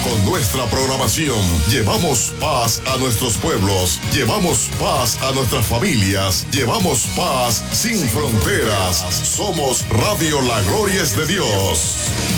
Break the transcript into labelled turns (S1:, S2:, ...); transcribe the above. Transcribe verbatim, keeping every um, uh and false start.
S1: Con nuestra programación llevamos paz a nuestros pueblos, llevamos paz a nuestras familias, llevamos paz sin fronteras. Somos Radio La Gloria es de Dios.